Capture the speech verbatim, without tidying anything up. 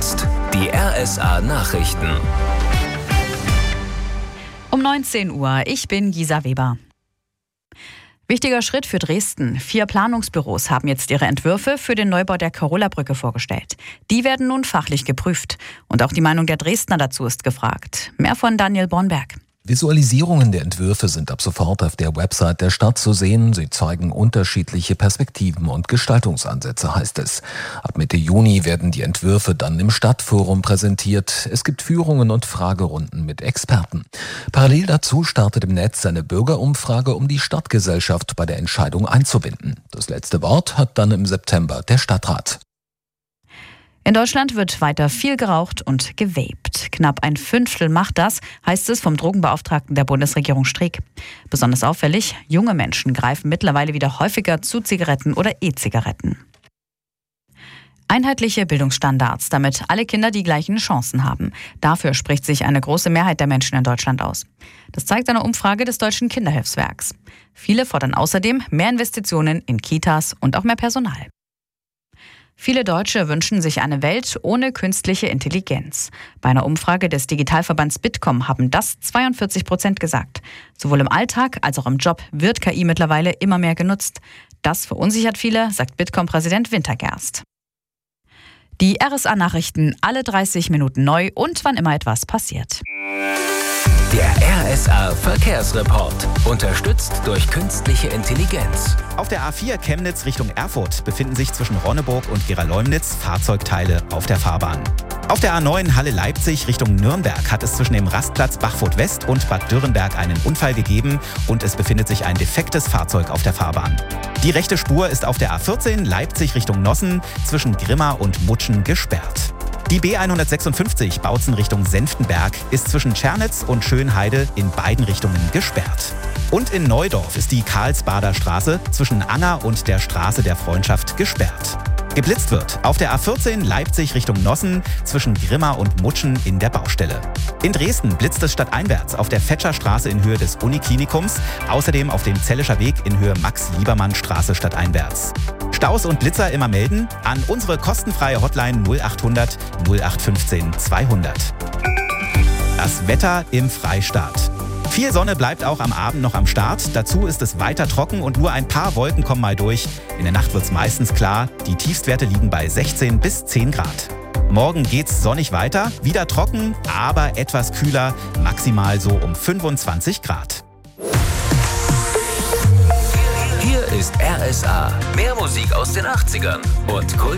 jetzt die R S A-Nachrichten. Um neunzehn Uhr, ich bin Gisa Weber. Wichtiger Schritt für Dresden. Vier Planungsbüros haben jetzt ihre Entwürfe für den Neubau der Karola-Brücke vorgestellt. Die werden nun fachlich geprüft. Und auch die Meinung der Dresdner dazu ist gefragt. Mehr von Daniel Bornberg. Visualisierungen der Entwürfe sind ab sofort auf der Website der Stadt zu sehen. Sie zeigen unterschiedliche Perspektiven und Gestaltungsansätze, heißt es. Ab Mitte Juni werden die Entwürfe dann im Stadtforum präsentiert. Es gibt Führungen und Fragerunden mit Experten. Parallel dazu startet im Netz eine Bürgerumfrage, um die Stadtgesellschaft bei der Entscheidung einzubinden. Das letzte Wort hat dann im September der Stadtrat. In Deutschland wird weiter viel geraucht und gevapt. Knapp ein Fünftel macht das, heißt es vom Drogenbeauftragten der Bundesregierung Streeck. Besonders auffällig, junge Menschen greifen mittlerweile wieder häufiger zu Zigaretten oder E-Zigaretten. Einheitliche Bildungsstandards, damit alle Kinder die gleichen Chancen haben. Dafür spricht sich eine große Mehrheit der Menschen in Deutschland aus. Das zeigt eine Umfrage des Deutschen Kinderhilfswerks. Viele fordern außerdem mehr Investitionen in Kitas und auch mehr Personal. Viele Deutsche wünschen sich eine Welt ohne künstliche Intelligenz. Bei einer Umfrage des Digitalverbands Bitkom haben das zweiundvierzig Prozent gesagt. Sowohl im Alltag als auch im Job wird K I mittlerweile immer mehr genutzt. Das verunsichert viele, sagt Bitkom-Präsident Wintergerst. Die R S A-Nachrichten alle dreißig Minuten neu und wann immer etwas passiert. Der R S A-Verkehrsreport. Unterstützt durch künstliche Intelligenz. Auf der A vier Chemnitz Richtung Erfurt befinden sich zwischen Ronneburg und Gera-Leumnitz Fahrzeugteile auf der Fahrbahn. Auf der A neun Halle-Leipzig Richtung Nürnberg hat es zwischen dem Rastplatz Bachfurt West und Bad Dürrenberg einen Unfall gegeben und es befindet sich ein defektes Fahrzeug auf der Fahrbahn. Die rechte Spur ist auf der A vierzehn Leipzig Richtung Nossen zwischen Grimma und Mutschen gesperrt. Die B hundertsechsundfünfzig Bautzen Richtung Senftenberg ist zwischen Tschernitz und Schönheide in beiden Richtungen gesperrt. Und in Neudorf ist die Karlsbader Straße zwischen Anger und der Straße der Freundschaft gesperrt. Geblitzt wird auf der A vierzehn Leipzig Richtung Nossen zwischen Grimma und Mutschen in der Baustelle. In Dresden blitzt es stadteinwärts auf der Fetscherstraße in Höhe des Uniklinikums, außerdem auf dem Zellischer Weg in Höhe Max-Liebermann-Straße stadteinwärts. Staus und Blitzer immer melden an unsere kostenfreie Hotline null achthundert null acht fünfzehn zweihundert. Das Wetter im Freistaat. Viel Sonne bleibt auch am Abend noch am Start. Dazu ist es weiter trocken und nur ein paar Wolken kommen mal durch. In der Nacht wird es meistens klar. Die Tiefstwerte liegen bei sechzehn bis zehn Grad. Morgen geht's sonnig weiter. Wieder trocken, aber etwas kühler. Maximal so um fünfundzwanzig Grad. Hier ist R S A. Mehr Musik aus den achtzigern und Kult.